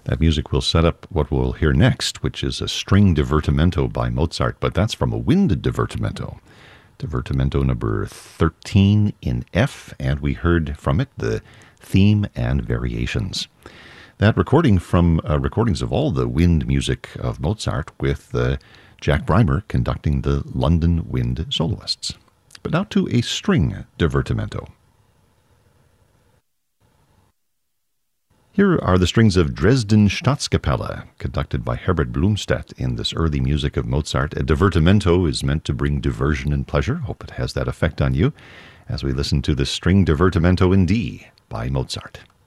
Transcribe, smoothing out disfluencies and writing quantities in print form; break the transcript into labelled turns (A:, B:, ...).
A: That music will set up what we'll hear next, which is a string divertimento by Mozart, but that's from a wind divertimento. Divertimento number 13 in F, and we heard from it the theme and variations. That recording from recordings of all the wind music of Mozart with Jack Brymer conducting the London Wind Soloists. But now to a string divertimento. Here are the strings of Dresden Staatskapelle, conducted by Herbert Blumstedt in this early music of Mozart. A divertimento is meant to bring diversion and pleasure. Hope it has that effect on you as we listen to the string divertimento in D by Mozart.